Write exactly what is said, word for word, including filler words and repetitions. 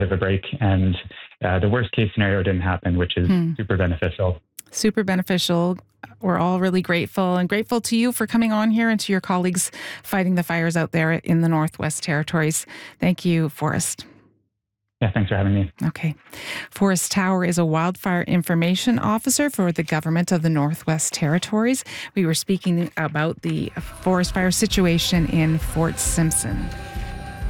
of a break, and uh, the worst case scenario didn't happen, which is Hmm. super beneficial. Super beneficial. We're all really grateful, and grateful to you for coming on here and to your colleagues fighting the fires out there in the Northwest Territories. Thank you, Forrest. Yeah, thanks for having me. Okay. Forrest Tower is a wildfire information officer for the government of the Northwest Territories. We were speaking about the forest fire situation in Fort Simpson.